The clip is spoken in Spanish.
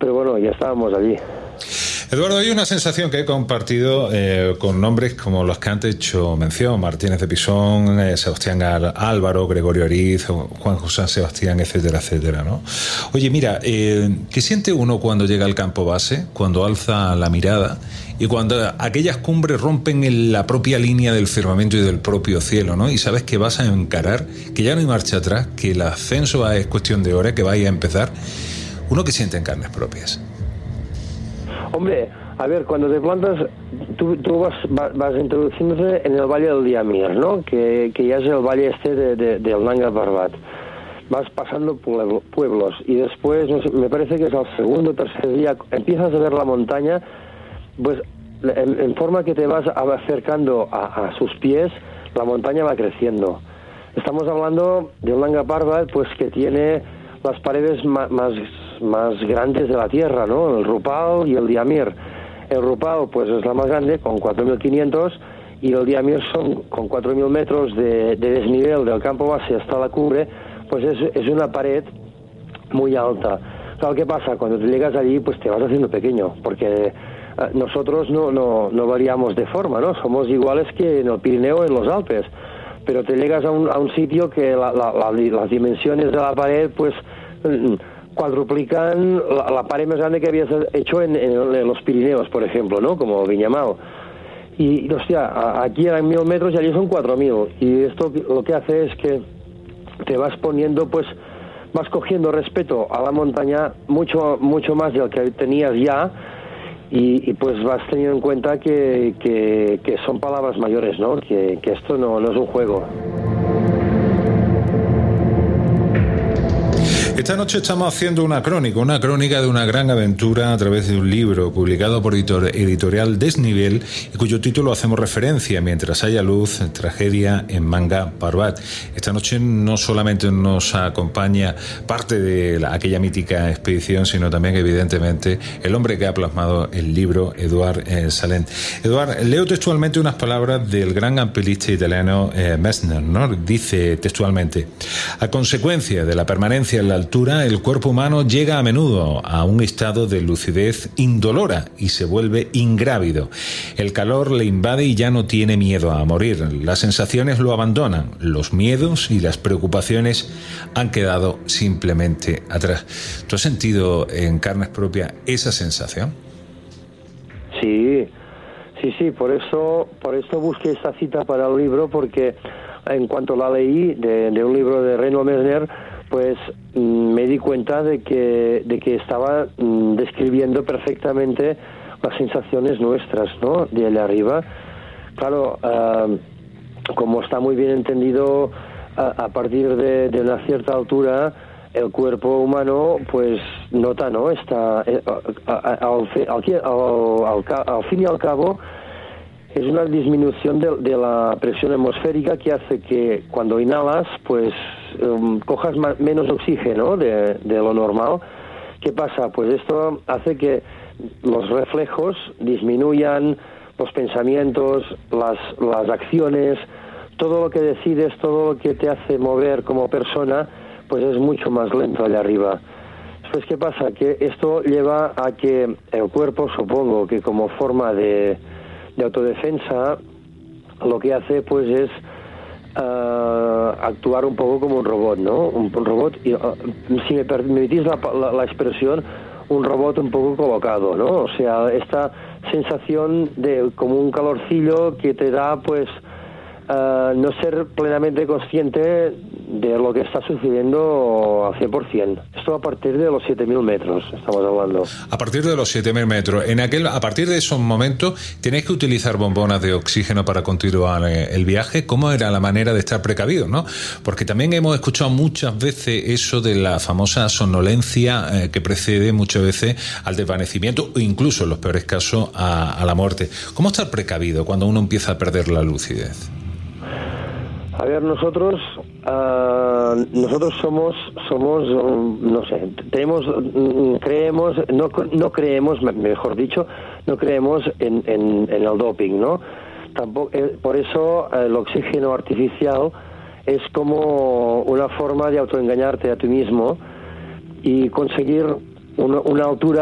pero bueno, ya estábamos allí. Eduardo, hay una sensación que he compartido con nombres como los que han hecho mención: Martínez de Pisón, Sebastián Álvaro, Gregorio Ariz, Juan José Sebastián, etcétera, etcétera, ¿no? Oye, mira, ¿qué siente uno cuando llega al campo base, cuando alza la mirada y cuando aquellas cumbres rompen la propia línea del firmamento y del propio cielo, ¿no? Y sabes que vas a encarar, que ya no hay marcha atrás, que el ascenso es cuestión de hora, que vaya a empezar? Uno que siente en carnes propias. Hombre, a ver, cuando te plantas, tú vas introduciéndose en el Valle del Diamir, ¿no? Que ya es el valle del Nanga Parbat. Vas pasando pueblos y después, no sé, me parece que es al segundo o tercer día, empiezas a ver la montaña, pues en forma que te vas acercando a sus pies, la montaña va creciendo. Estamos hablando de un Nanga Parbat, pues que tiene las paredes más grandes de la Tierra, ¿no? El Rupal y el Diamir. El Rupal, pues es la más grande, con 4.500, y el Diamir son con 4.000 metros de desnivel del campo base hasta la cumbre, pues es una pared muy alta. Claro, ¿qué pasa? Cuando te llegas allí, pues te vas haciendo pequeño, porque nosotros no variamos de forma, ¿no? Somos iguales que en el Pirineo o en los Alpes, pero te llegas a un sitio que las dimensiones de la pared, pues cuadruplican la pared más grande que habías hecho en los Pirineos, por ejemplo, ¿no? Como Viñamao. Y hostia, aquí eran 1.000 metros y allí son 4.000. Y esto lo que hace es que te vas poniendo, pues, vas cogiendo respeto a la montaña mucho más del que tenías ya, y pues vas teniendo en cuenta que son palabras mayores, ¿no? Que esto no es un juego. Esta noche estamos haciendo una crónica de una gran aventura a través de un libro publicado por editorial Desnivel, y cuyo título hacemos referencia: Mientras haya luz, tragedia en Nanga Parbat. Esta noche no solamente nos acompaña parte de aquella mítica expedición, sino también, evidentemente, el hombre que ha plasmado el libro, Eduard Salent. Eduard, leo textualmente unas palabras del gran alpinista italiano Messner, ¿no? Dice textualmente: a consecuencia de la permanencia en la altura, el cuerpo humano llega a menudo a un estado de lucidez indolora y se vuelve ingrávido. El calor le invade y ya no tiene miedo a morir. Las sensaciones lo abandonan. Los miedos y las preocupaciones han quedado simplemente atrás. ¿Tú has sentido en carnes propias esa sensación? Sí, por eso busqué esta cita para el libro, porque en cuanto la leí de un libro de Reinhold Messner, pues me di cuenta de que estaba describiendo perfectamente las sensaciones nuestras, ¿no? De allá arriba. Claro, como está muy bien entendido, a partir de una cierta altura, el cuerpo humano pues nota, ¿no? Al fin y al cabo, es una disminución de la presión atmosférica que hace que cuando inhalas, pues cojas menos oxígeno de lo normal. ¿Qué pasa? Pues esto hace que los reflejos disminuyan, los pensamientos, las acciones, todo lo que decides, todo lo que te hace mover como persona, pues es mucho más lento allá arriba. Después, ¿qué pasa? Que esto lleva a que el cuerpo, supongo que como forma de autodefensa, lo que hace pues es actuar un poco como un robot, ¿no? Un robot, si me permitís la expresión, un robot un poco colocado, ¿no? O sea, esta sensación de como un calorcillo que te da pues no ser plenamente consciente de lo que está sucediendo al 100%. Esto a partir de los 7.000 metros estamos hablando. A partir de los 7.000 metros. A partir de esos momentos, ¿tenéis que utilizar bombonas de oxígeno para continuar el viaje? ¿Cómo era la manera de estar precavidos, no? Porque también hemos escuchado muchas veces eso de la famosa somnolencia que precede muchas veces al desvanecimiento o incluso, en los peores casos, a la muerte. ¿Cómo estar precavido cuando uno empieza a perder la lucidez? A ver, nosotros somos, no sé, no creemos en el doping, ¿no? Tampoco, por eso el oxígeno artificial es como una forma de autoengañarte a ti mismo y conseguir una altura